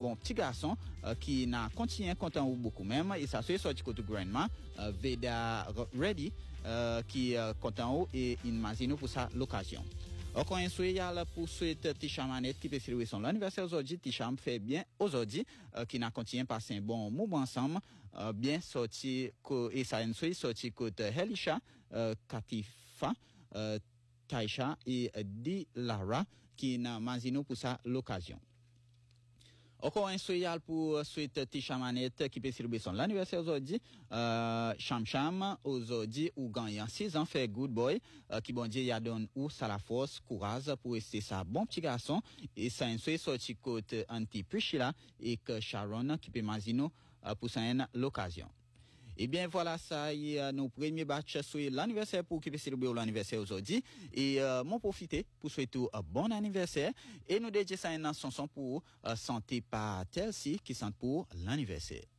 bon petit garçon qui n'a continué content ou beaucoup même et ça c'est sorti côté grandma Veda Ready qui content et imagine pour sa l'occasion. Encore un souhait pour souhaiter Tisha Manette qui peut célébrer son anniversaire aujourd'hui. Tisha me fait bien aujourd'hui qui n'a continué passer un bon moment ensemble bien sorti et ça une souhait sorti côté Helisha Katifa Taisha et Dilara qui n'a mazino pour sa l'occasion. Encore un souhait pour souhaiter Tisha Manette qui peut célébrer son anniversaire aujourd'hui. Cham aujourd'hui ou gagnant 6 ans fait good boy qui bon Dieu y a donne ou ça la force courage pour rester ça bon petit garçon et ça un souhait sorti côté anti Priscilla et que Sharon qui peut mazino pour ça l'occasion. Eh bien, voilà, ça y est, nos premiers batch sur l'anniversaire pour qui peut célébrer l'anniversaire aujourd'hui. Et, m'en profiter pour souhaiter un bon anniversaire. Et nous dédions ça une chanson pour santé par Telsi qui sent pour l'anniversaire.